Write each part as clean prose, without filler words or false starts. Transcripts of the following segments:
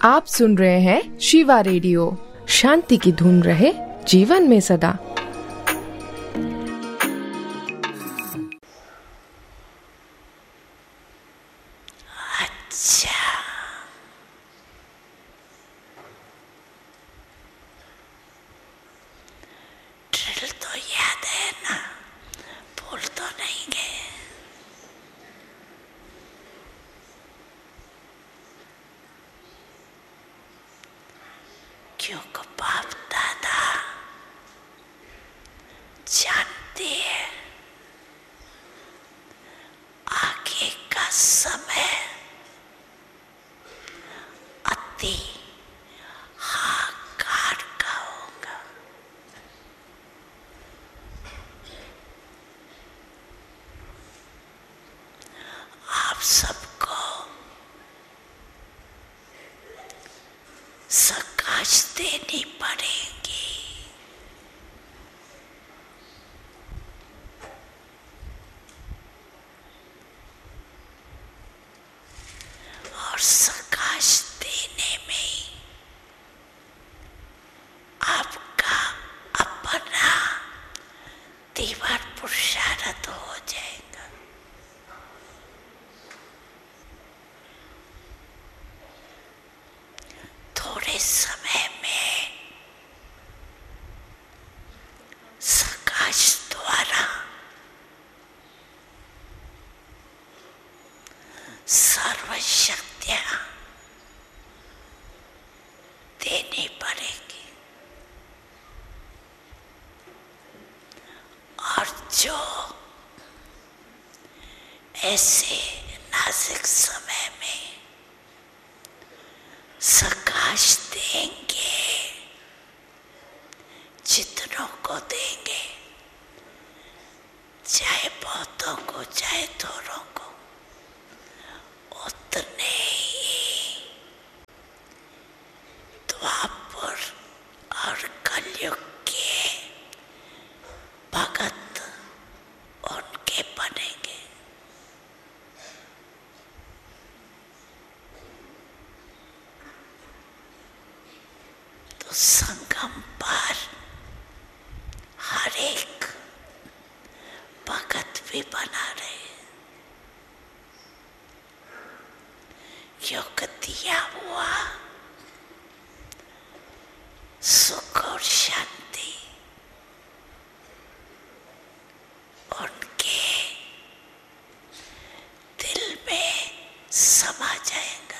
आप सुन रहे हैं शिवा रेडियो। शांति की धुन रहे जीवन में सदा। अच्छा, ड्रिल तो याद है ना, भूल तो नहीं गए। क्योंकि बाप दादा जानते हैं आगे का समय अति हाहाकार का होगा। आप सबको सकाश देनी पड़ेगी। और सकाश देने में आपका अपना तीव्र पुरुषार्थ हो जाएगा। थोड़े समय में सकाश द्वारा सर्वशक्तियां देनी पड़ेगी। और जो ऐसे नाजुक समय में सकाश देंगे, जितनों को देंगे, चाहे बहुतों को चाहे थोड़ों को, उतने ही द्वापर और कलयुग के भगत उनके बनेंगे। तो संगम पर हर एक भगत भी बना रहे। योग दिया हुआ सुख और शांति उनके दिल में समा जाएगा।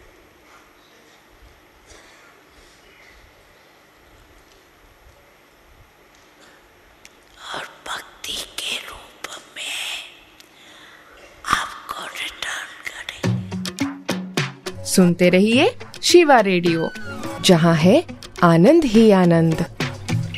और भक्ति के रूप में आपको रिटर्न करें। सुनते रहिए शिवा रेडियो, जहाँ है आनंद ही आनंद।